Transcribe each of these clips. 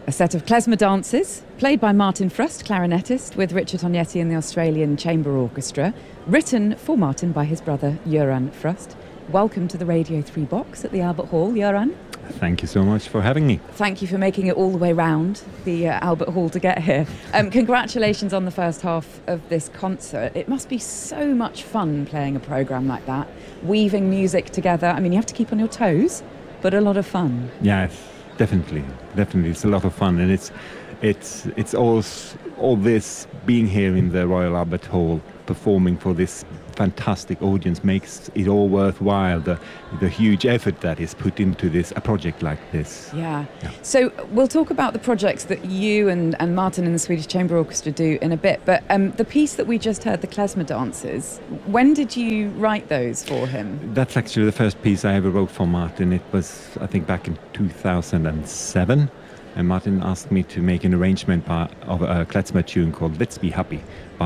A set of klezmer dances, played by Martin Frust, clarinetist, with Richard Tognetti and the Australian Chamber Orchestra, written for Martin by his brother Göran Frust. Welcome to the Radio 3 box at the Albert Hall, Göran. Thank you so much for having me. Thank you for making it all the way round the Albert Hall to get here. Congratulations on the first half of this concert. It must be so much fun playing a programme like that, weaving music together. I mean, you have to keep on your toes, but a lot of fun. Yes, definitely. It's a lot of fun, and it's all this being here in the Royal Albert Hall, performing for this fantastic audience makes it all worthwhile, the huge effort that is put into a project like this. Yeah. So we'll talk about the projects that you and Martin and the Swedish Chamber Orchestra do in a bit, but the piece that we just heard, the klezmer dances, when did you write those for him? That's actually the first piece I ever wrote for Martin. It was, I think, back in 2007. And Martin asked me to make an arrangement of a klezmer tune called "Let's Be Happy,"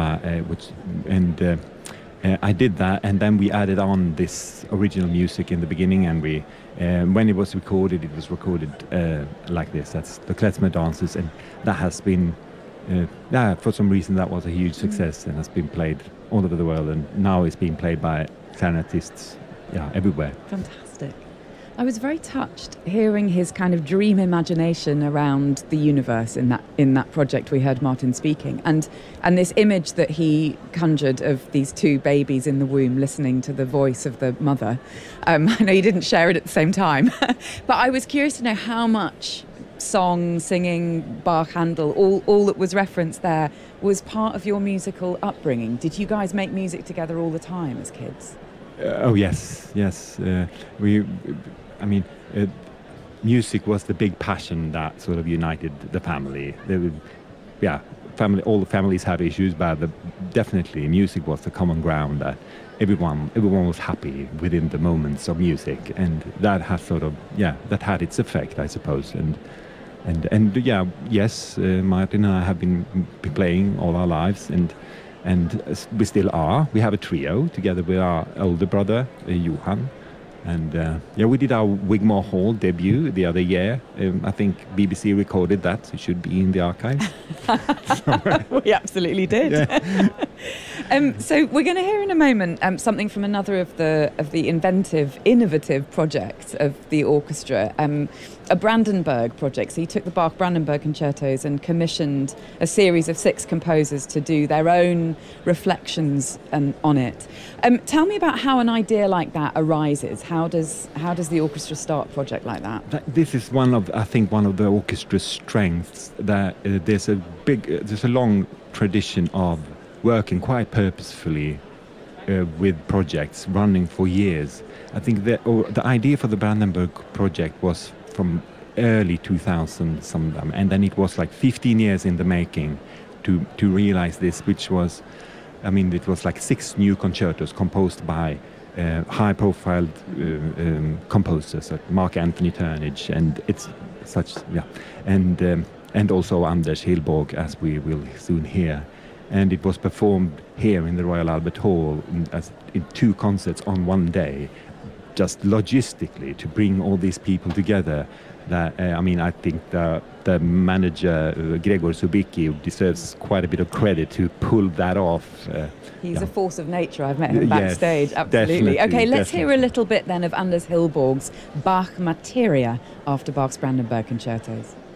I did that, and then we added on this original music in the beginning, and when it was recorded like this. That's the klezmer dances, and that has been, for some reason, that was a huge success and has been played all over the world, and now it's being played by clarinetists, everywhere. Fantastic. I was very touched hearing his kind of dream imagination around the universe in that project we heard Martin speaking, and this image that he conjured of these two babies in the womb listening to the voice of the mother. I know you didn't share it at the same time, but I was curious to know how much song, singing, Bach, Handel, all that was referenced there was part of your musical upbringing. Did you guys make music together all the time as kids? Yes. Music was the big passion that sort of united the family. All the families had issues, but definitely music was the common ground that everyone was happy within the moments of music, and that has that had its effect, I suppose. Yes, Martin and I have been playing all our lives, and we still are. We have a trio together with our older brother, Johan. And we did our Wigmore Hall debut the other year. I think BBC recorded that, so it should be in the archives. We absolutely did. Yeah. So we're going to hear in a moment something from another of the innovative projects of the orchestra, a Brandenburg project. So he took the Bach Brandenburg concertos and commissioned a series of 6 composers to do their own reflections on it. Tell me about how an idea like that arises. How does the orchestra start a project like that? This is one of the orchestra's strengths. That there's a long tradition of working quite purposefully with projects running for years. I think the idea for the Brandenburg project was from early 2000 sometime, and then it was like 15 years in the making to realize this, which was, it was like 6 new concertos composed by high-profile composers like Mark Anthony Turnage, and it's such, and also Anders Hillborg, as we will soon hear. And it was performed here in the Royal Albert Hall in 2 concerts on one day, just logistically to bring all these people together. That I think the manager Gregor Subicki deserves quite a bit of credit to pull that off. He's a force of nature. I've met him backstage. Yes, absolutely. Okay, let's hear a little bit then of Anders Hillborg's Bach Materia after Bach's Brandenburg concertos.